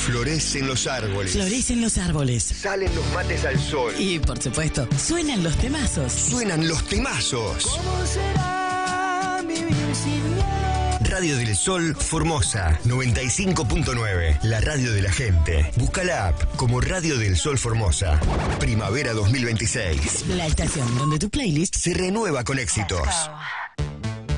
Florecen los árboles. Florecen los árboles. Salen los mates al sol. Y, por supuesto, suenan los temazos. Suenan los temazos. ¿Cómo será vivir sin miedo? Radio del Sol Formosa 95.9, la radio de la gente. Busca la app como Radio del Sol Formosa. Primavera 2026. La estación donde tu playlist se renueva con éxitos. Let's go.